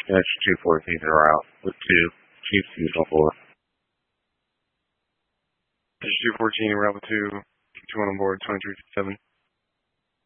That's 214 are out with 2. Chiefs used on 4. This is 214, route with 2. 2 on board, 2357.